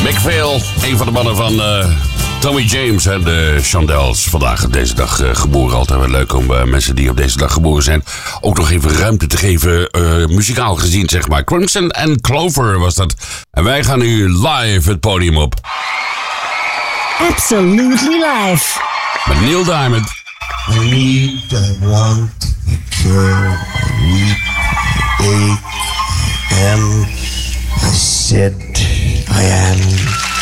McPhail, een van de mannen van Tommy James en de Chandels. Vandaag op deze dag geboren. Altijd wel leuk om mensen die op deze dag geboren zijn ook nog even ruimte te geven, muzikaal gezien, zeg maar. Crimson and Clover was dat. En wij gaan nu live het podium op. Absolutely live. Met Neil Diamond. I need, I want, I care, I need, I ache, and I said